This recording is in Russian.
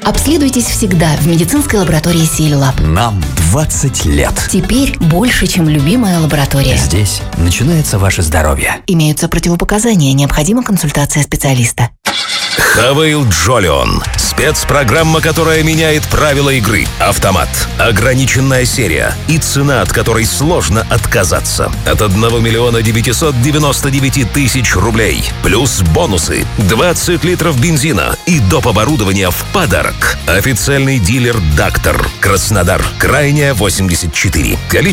Обследуйтесь всегда в медицинской лаборатории Силилаб. Нам 20 лет. Теперь больше, чем любимая лаборатория. Здесь начинается ваше здоровье. Имеются противопоказания, необходима консультация специалиста. Хавейл Джолион. Спецпрограмма, которая меняет правила игры. Автомат. Ограниченная серия. И цена, от которой сложно отказаться. От 1 миллиона 999 тысяч рублей. Плюс бонусы. 20 литров бензина. И доп. Оборудования в подарок. Официальный дилер «Дактор». Краснодар. Крайняя 84.